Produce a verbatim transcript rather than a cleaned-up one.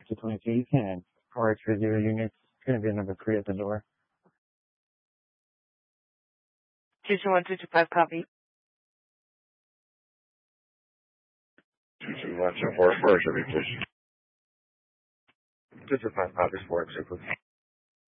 two twenty-two, you can. Or extra zero units. It's going to be number three at the door. two two one two two five, copy. two two one two four four, should be please. two two five, copy, four, extra.